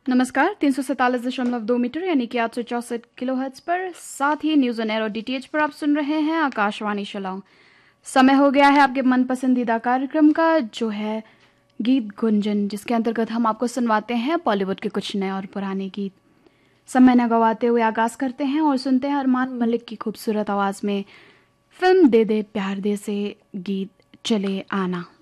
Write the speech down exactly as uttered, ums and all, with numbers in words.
नमस्कार। तीन सौ सैंतालीस दशमलव दो मीटर यानी कि आठ सौ चौसठ किलो हर्ट्ज पर, साथ ही न्यूज ऑन एयर और डीटीएच पर आप सुन रहे हैं आकाशवाणी शिलांग। समय हो गया है आपके मन पसंदीदा कार्यक्रम का, जो है गीत गुंजन, जिसके अंतर्गत हम आपको सुनवाते हैं बॉलीवुड के कुछ नए और पुराने गीत। समय न गवाते हुए आगाज करते हैं और सुनते हैं अरमान मलिक की खूबसूरत आवाज में फिल्म दे दे प्यार दे से गीत चले आना।